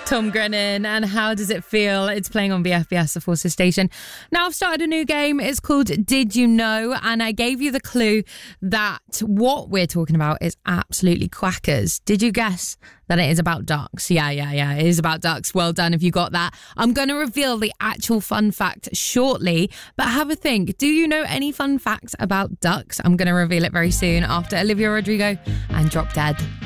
Tom Grennan, and How Does It Feel? It's playing on BFBS, the Forces station. Now I've started a new game. It's called Did You Know? And I gave you the clue that what we're talking about is absolutely quackers. Did you guess that it is about ducks? Yeah. It is about ducks. Well done if you got that. I'm going to reveal the actual fun fact shortly, but have a think. Do you know any fun facts about ducks? I'm going to reveal it very soon after Olivia Rodrigo and Drop Dead.